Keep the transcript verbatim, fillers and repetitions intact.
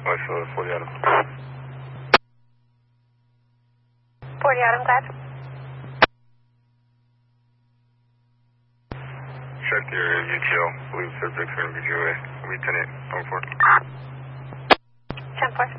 West uh, forty Adam. forty Adam, glad. Check your U T L. Believe subject's going to be G O A. Lieutenant, over four. ten four.